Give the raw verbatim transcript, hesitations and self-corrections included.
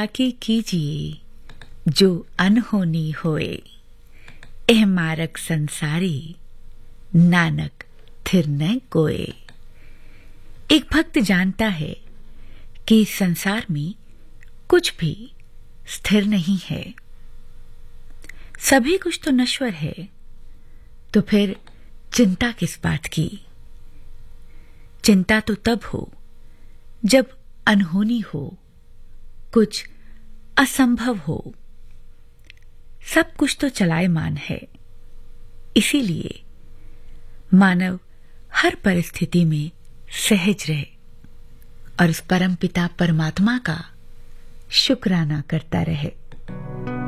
चालाकी कीजिए जो अनहोनी होए, एह मारक संसारी नानक थिर न कोय। एक भक्त जानता है कि इस संसार में कुछ भी स्थिर नहीं है, सभी कुछ तो नश्वर है, तो फिर चिंता किस बात की। चिंता तो तब हो जब अनहोनी हो, कुछ असंभव हो। सब कुछ तो चलायमान है, इसीलिए मानव हर परिस्थिति में सहज रहे और उस परमपिता परमात्मा का शुक्राना करता रहे।